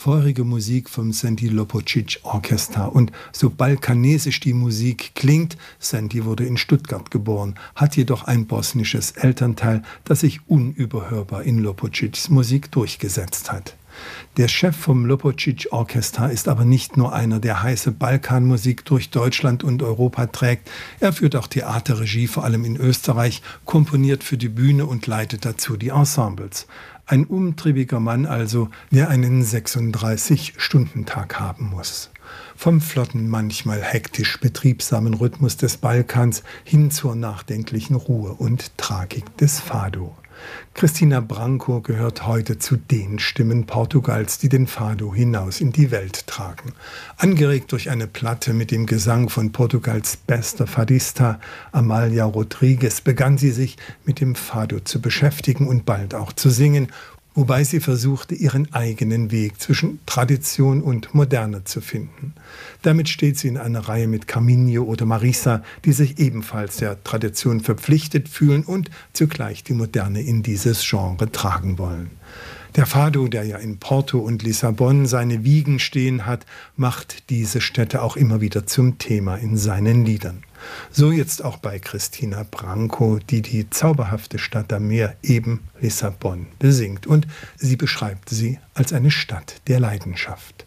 feurige Musik vom Sandy Lopocic Orchestra. Und so balkanesisch die Musik klingt, Sandy wurde in Stuttgart geboren, hat jedoch ein bosnisches Elternteil, das sich unüberhörbar in Lopocics Musik durchgesetzt hat. Der Chef vom Lopocic Orchestra ist aber nicht nur einer, der heiße Balkanmusik durch Deutschland und Europa trägt. Er führt auch Theaterregie, vor allem in Österreich, komponiert für die Bühne und leitet dazu die Ensembles. Ein umtriebiger Mann also, der einen 36-Stunden-Tag haben muss. Vom flotten, manchmal hektisch betriebsamen Rhythmus des Balkans hin zur nachdenklichen Ruhe und Tragik des Fado. Cristina Branco gehört heute zu den Stimmen Portugals, die den Fado hinaus in die Welt tragen. Angeregt durch eine Platte mit dem Gesang von Portugals bester Fadista, Amália Rodrigues, begann sie sich mit dem Fado zu beschäftigen und bald auch zu singen, wobei sie versuchte, ihren eigenen Weg zwischen Tradition und Moderne zu finden. Damit steht sie in einer Reihe mit Carminho oder Marisa, die sich ebenfalls der Tradition verpflichtet fühlen und zugleich die Moderne in dieses Genre tragen wollen. Der Fado, der ja in Porto und Lissabon seine Wiegen stehen hat, macht diese Städte auch immer wieder zum Thema in seinen Liedern. So jetzt auch bei Cristina Branco, die die zauberhafte Stadt am Meer, eben Lissabon, besingt. Und sie beschreibt sie als eine Stadt der Leidenschaft.